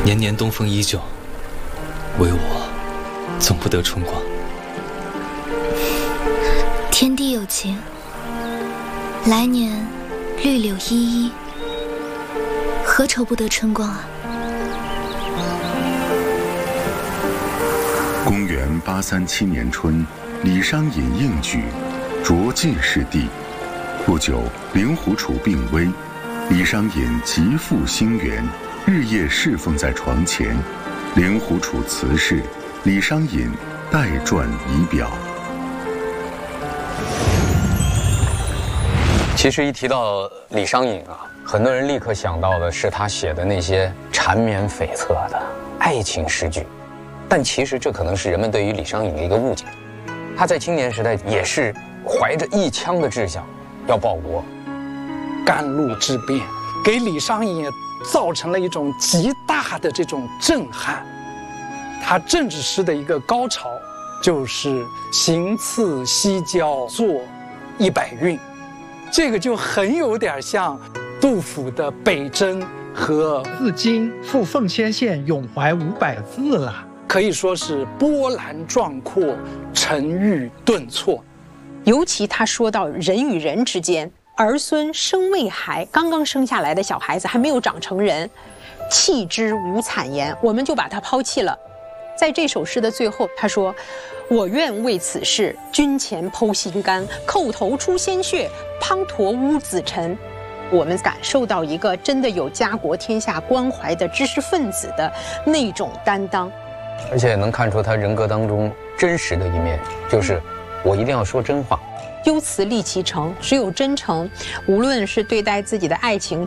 年年东风依旧，唯我总不得春光。 天地有情，来年绿柳依依，何愁不得春光啊？ 公元837年春，李商隐应举，着进士第。不久，令狐楚病危，李商隐急赴兴园，日夜侍奉在床前。令狐楚辞世，李商隐代传遗表。 其实一提到李商隐啊，很多人立刻想到的是他写的那些缠绵悱恻的爱情诗句，但其实这可能是人们对于李商隐的一个误解。他在青年时代也是怀着一腔的志向要报国。 甘露之变给李商隐也造成了一种极大的这种震撼。他政治诗的一个高潮就是行刺西郊作100韵，这个就很有点像杜甫的北征和自今赴奉先县咏怀500字了， 可以说是波澜壮阔，沉郁顿挫。 尤其他说到人与人之间，儿孙生未孩，刚刚生下来的小孩子还没有长成人，弃之无惨言，我们就把他抛弃了。在这首诗的最后，他说：“我愿为此事，君前剖心肝，叩头出鲜血，滂沱污子尘。”我们感受到一个真的有家国天下关怀的知识分子的那种担当， 而且能看出他人格当中真实的一面，就是我一定要说真话。 忧辞立其诚，只有真诚，无论是对待自己的爱情